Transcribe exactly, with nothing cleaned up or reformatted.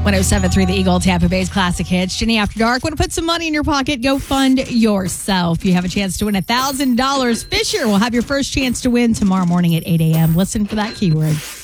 one oh seven point three The Eagle, Tampa Bay's classic hits. Jenny After Dark. Want to put some money in your pocket? Go fund yourself. You have a chance to win one thousand dollars. Fisher will have your first chance to win tomorrow morning at eight a.m. Listen for that keyword.